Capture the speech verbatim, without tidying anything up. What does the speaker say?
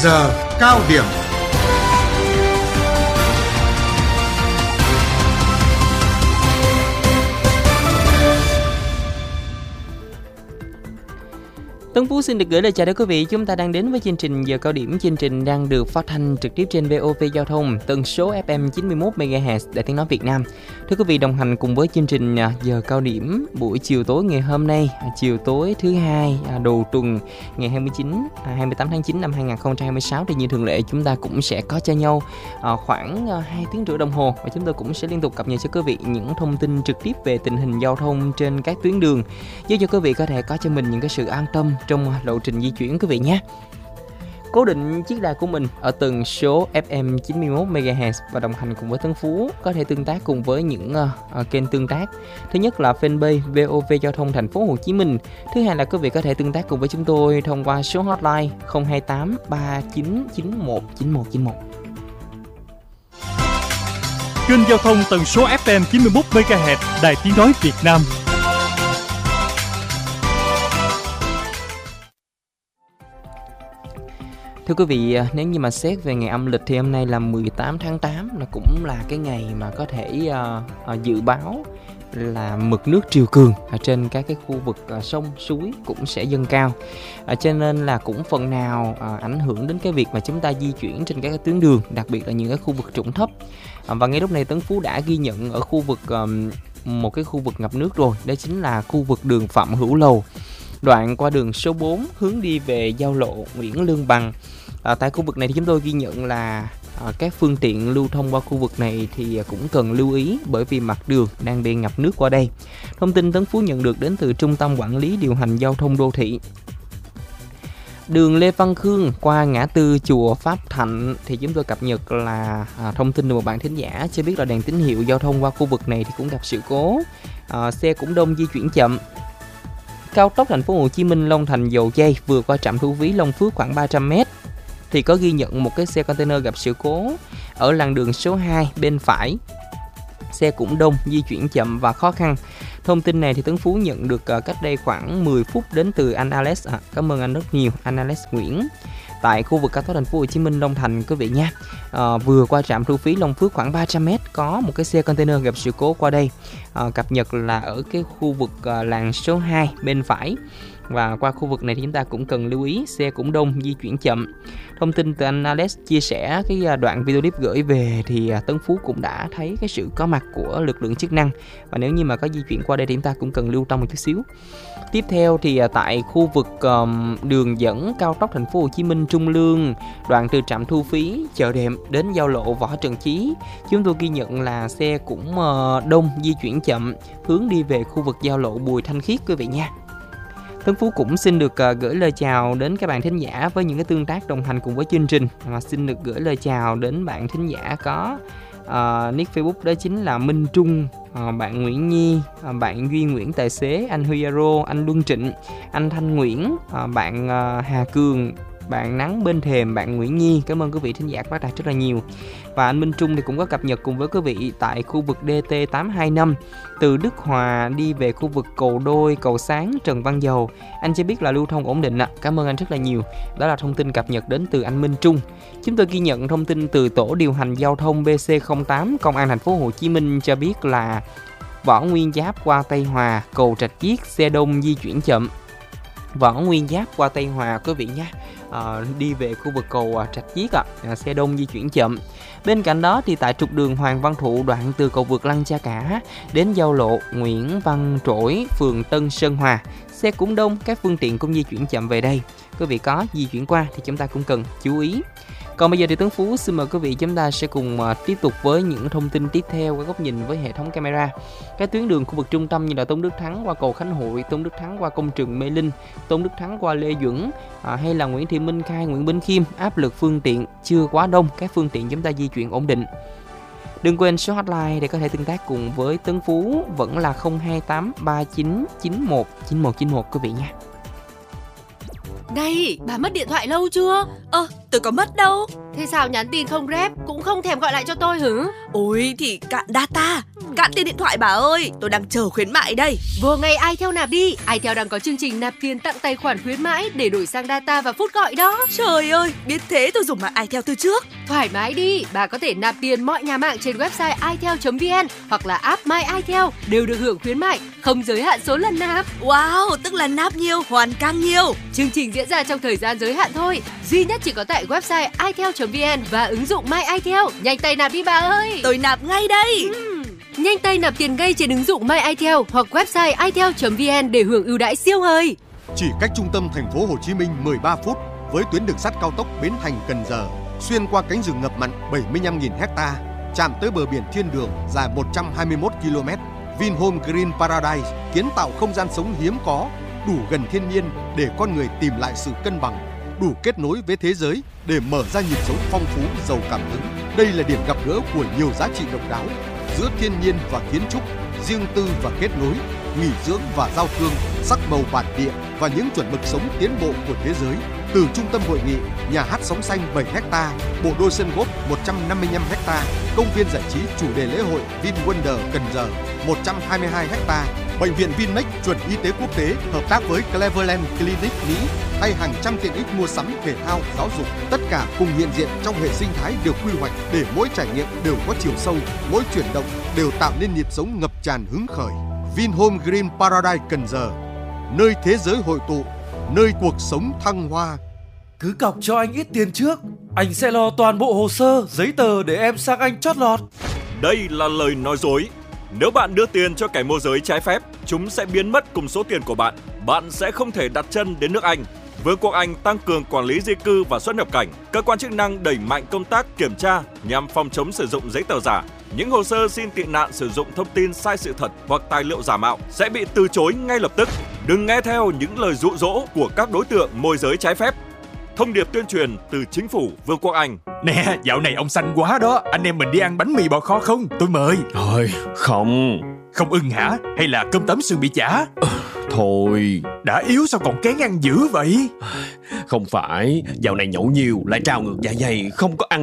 giờ cao điểm. Tấn Phú xin được gửi lời chào đến quý vị. Chúng ta đang đến với chương trình Giờ Cao Điểm. Chương trình đang được phát thanh trực tiếp trên vê o vê Giao thông, tần số ép em chín mươi mốt mê ga héc Đài Tiếng nói Việt Nam. Thưa quý vị, đồng hành cùng với chương trình Giờ Cao Điểm buổi chiều tối ngày hôm nay, chiều tối thứ hai đầu tuần ngày hai mươi chín, hai mươi tám tháng chín năm hai nghìn không trăm hai mươi sáu, thì như thường lệ chúng ta cũng sẽ có cho nhau khoảng hai tiếng rưỡi đồng hồ, và chúng tôi cũng sẽ liên tục cập nhật cho quý vị những thông tin trực tiếp về tình hình giao thông trên các tuyến đường, giúp cho quý vị có thể có cho mình những cái sự an tâm trong lộ trình di chuyển quý vị nhé. Cố định chiếc đài của mình ở tần số ép em chín mươi mốt mê ga héc và đồng hành cùng với Tấn Phú, có thể tương tác cùng với những uh, kênh tương tác. Thứ nhất là fanpage vê o vê Giao thông Thành phố Hồ Chí Minh. Thứ hai là quý vị có thể tương tác cùng với chúng tôi thông qua số hotline không hai tám ba chín chín một chín một chín một. Kênh giao thông tần số ép em chín mươi mốt mê ga héc Đài Tiếng nói Việt Nam. Thưa quý vị, nếu như mà xét về ngày âm lịch thì hôm nay là mười tám tháng tám, là cũng là cái ngày mà có thể uh, uh, dự báo là mực nước triều cường ở trên các cái khu vực uh, sông, suối cũng sẽ dâng cao. Uh, cho nên là cũng phần nào uh, ảnh hưởng đến cái việc mà chúng ta di chuyển trên các cái tuyến đường, đặc biệt là những cái khu vực trũng thấp. Uh, và ngay lúc này Tấn Phú đã ghi nhận ở khu vực uh, một cái khu vực ngập nước rồi, đó chính là khu vực đường Phạm Hữu Lầu, đoạn qua đường số bốn hướng đi về giao lộ Nguyễn Lương Bằng. À, tại khu vực này thì chúng tôi ghi nhận là à, các phương tiện lưu thông qua khu vực này thì cũng cần lưu ý, bởi vì mặt đường đang bị ngập nước qua đây. Thông tin Tấn Phú nhận được đến từ Trung tâm Quản lý Điều hành Giao thông Đô thị. Đường Lê Văn Khương qua ngã tư chùa Pháp Thạnh thì chúng tôi cập nhật là à, thông tin từ một bạn thính giả cho biết là đèn tín hiệu giao thông qua khu vực này thì cũng gặp sự cố, à, xe cũng đông, di chuyển chậm. Cao tốc Thành phố Hồ Chí Minh Long Thành Dầu Giây vừa qua trạm thu phí Long Phước khoảng ba trăm mét thì có ghi nhận một cái xe container gặp sự cố ở làn đường số hai bên phải. Xe cũng đông, di chuyển chậm và khó khăn. Thông tin này thì Tấn Phú nhận được cách đây khoảng mười phút đến từ anh Alex. À, cảm ơn anh rất nhiều, anh Alex Nguyễn. Tại khu vực cao tốc Thành phố Hồ Chí Minh Long Thành quý vị nha. À, vừa qua trạm thu phí Long Phước khoảng ba trăm mét có một cái xe container gặp sự cố qua đây. À, cập nhật là ở cái khu vực à, làn số hai bên phải. Và qua khu vực này thì chúng ta cũng cần lưu ý, xe cũng đông, di chuyển chậm. Thông tin từ anh Alex chia sẻ cái đoạn video clip gửi về thì Tấn Phú cũng đã thấy cái sự có mặt của lực lượng chức năng. Và nếu như mà có di chuyển qua đây thì chúng ta cũng cần lưu tâm một chút xíu. Tiếp theo thì tại khu vực um, đường dẫn cao tốc Thành phố Hồ Chí Minh Trung Lương, đoạn từ trạm thu phí Chợ Đệm đến giao lộ Võ Trần Chí, chúng tôi ghi nhận là xe cũng uh, đông, di chuyển chậm, hướng đi về khu vực giao lộ Bùi Thanh Khiết quý vị nha. Tấn Phú cũng xin được uh, gửi lời chào đến các bạn thính giả với những cái tương tác đồng hành cùng với chương trình. Và xin được gửi lời chào đến bạn thính giả có uh, nick Facebook đó chính là Minh Trung, uh, bạn Nguyễn Nhi, uh, bạn Duy Nguyễn Tài xế, anh Huyaro, anh Luân Trịnh, anh Thanh Nguyễn, uh, bạn uh, Hà Cường, bạn Nắng Bên Thềm, bạn Nguyễn Nhi. Cảm ơn quý vị thính giả bác đặt rất là nhiều. Và anh Minh Trung thì cũng có cập nhật cùng với quý vị tại khu vực đê tê tám hai năm từ Đức Hòa đi về khu vực Cầu Đôi, Cầu Sáng, Trần Văn Dầu. Anh cho biết là lưu thông ổn định ạ. Cảm ơn anh rất là nhiều. Đó là thông tin cập nhật đến từ anh Minh Trung. Chúng tôi ghi nhận thông tin từ tổ điều hành giao thông bê xê không tám Công an Thành phố Hồ Chí Minh cho biết là Võ Nguyên Giáp qua Tây Hòa, cầu Trạch Chiết, xe đông di chuyển chậm. Võ Nguyên Giáp qua Tây Hòa quý vị nhé. À, đi về khu vực cầu à, Trạch Chiết ạ, à, xe đông di chuyển chậm. Bên cạnh đó thì tại trục đường Hoàng Văn Thụ đoạn từ cầu vượt Lăng Cha Cả đến giao lộ Nguyễn Văn Trỗi, phường Tân Sơn Hòa, xe cũng đông, các phương tiện cũng di chuyển chậm về đây. Quý vị có di chuyển qua thì chúng ta cũng cần chú ý. Còn bây giờ thì Tấn Phú xin mời quý vị chúng ta sẽ cùng uh, tiếp tục với những thông tin tiếp theo với góc nhìn với hệ thống camera. Các tuyến đường khu vực trung tâm như là Tôn Đức Thắng qua cầu Khánh Hội, Tôn Đức Thắng qua công trường Mê Linh, Tôn Đức Thắng qua Lê Duẩn, uh, hay là Nguyễn Thị Minh Khai, Nguyễn Bỉnh Khiêm, áp lực phương tiện chưa quá đông, các phương tiện chúng ta di chuyển ổn định. Đừng quên số hotline để có thể tương tác cùng với Tấn Phú vẫn là không hai tám ba chín chín một chín một chín một quý vị nha. Này, bà mất điện thoại lâu chưa? Ơ, tôi có mất đâu. Thế sao nhắn tin không rep, cũng không thèm gọi lại cho tôi hử? Ôi, thì cạn data. Cạn tiền điện thoại bà ơi, tôi đang chờ khuyến mại đây. Vô ngay iTel nạp đi. iTel đang có chương trình nạp tiền tặng tài khoản khuyến mãi để đổi sang data và phút gọi đó. Trời ơi, biết thế tôi dùng mạng iTel từ trước. Thoải mái đi, bà có thể nạp tiền mọi nhà mạng trên website itel chấm vn hoặc là app My iTel đều được hưởng khuyến mại, không giới hạn số lần nạp. Wow, tức là nạp nhiều hoàn càng nhiều. Chương trình diễn ra trong thời gian giới hạn thôi, duy nhất chỉ có tại website itel chấm vn và ứng dụng My iTel. Nhanh tay nạp đi bà ơi. Tôi nạp ngay đây. Uhm. Nhanh tay nạp tiền ngay trên ứng dụng My iTel hoặc website itel chấm vn để hưởng ưu đãi siêu hời. Chỉ cách trung tâm thành phố Hồ Chí Minh mười ba phút với tuyến đường sắt cao tốc Bến Thành - Cần Giờ, xuyên qua cánh rừng ngập mặn bảy mươi lăm nghìn héc-ta, chạm tới bờ biển thiên đường dài một trăm hai mươi mốt ki lô mét. Vinhome Green Paradise kiến tạo không gian sống hiếm có, đủ gần thiên nhiên để con người tìm lại sự cân bằng, đủ kết nối với thế giới để mở ra nhịp sống phong phú giàu cảm hứng. Đây là điểm gặp gỡ của nhiều giá trị độc đáo giữa thiên nhiên và kiến trúc, riêng tư và kết nối, nghỉ dưỡng và giao thương, sắc màu bản địa và những chuẩn mực sống tiến bộ của thế giới. Từ trung tâm hội nghị, nhà hát sống xanh bảy héc-ta, bộ đôi sân golf một trăm năm mươi lăm héc-ta, công viên giải trí chủ đề lễ hội VinWonder Cần Giờ một trăm hai mươi hai héc-ta, bệnh viện Vinmec chuẩn y tế quốc tế hợp tác với Cleveland Clinic Mỹ hay hàng trăm tiện ích mua sắm thể thao, giáo dục, tất cả cùng hiện diện trong hệ sinh thái được quy hoạch để mỗi trải nghiệm đều có chiều sâu, mỗi chuyển động đều tạo nên nhịp sống ngập tràn hứng khởi. Vinhome Green Paradise Cần Giờ, nơi thế giới hội tụ, nơi cuộc sống thăng hoa. Cứ cọc cho anh ít tiền trước, anh sẽ lo toàn bộ hồ sơ, giấy tờ để em sang Anh chót lọt. Đây là lời nói dối. Nếu bạn đưa tiền cho kẻ môi giới trái phép, chúng sẽ biến mất cùng số tiền của bạn. Bạn sẽ không thể đặt chân đến nước Anh. Vương quốc Anh tăng cường quản lý di cư và xuất nhập cảnh. Cơ quan chức năng đẩy mạnh công tác kiểm tra nhằm phòng chống sử dụng giấy tờ giả. Những hồ sơ xin tị nạn sử dụng thông tin sai sự thật hoặc tài liệu giả mạo sẽ bị từ chối ngay lập tức. Đừng nghe theo những lời dụ dỗ của các đối tượng môi giới trái phép. Thông điệp tuyên truyền từ chính phủ Vương quốc Anh. Nè, dạo này ông xanh quá đó. Anh em mình đi ăn bánh mì bò kho không? Tôi mời. Thôi, không. Không ưng hả? Hay là cơm tấm sườn bị chả? Thôi. Đã yếu sao còn kén ăn dữ vậy? Không phải, dạo này nhậu nhiều lại trào ngược dạ dày, không có ăn